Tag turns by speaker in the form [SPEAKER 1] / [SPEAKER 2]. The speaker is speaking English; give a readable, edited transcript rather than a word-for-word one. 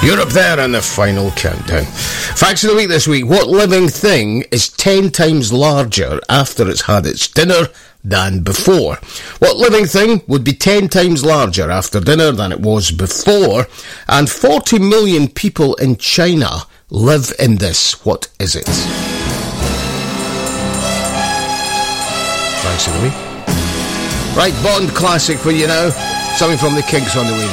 [SPEAKER 1] You're up there on the final countdown. Facts of the week this week. What living thing is 10 times larger after it's had its dinner than before? What living thing would be 10 times larger after dinner than it was before? And 40 million people in China live in this. What is it? Facts of the week. Right, Bond classic for you now. Something from the Kinks on the way.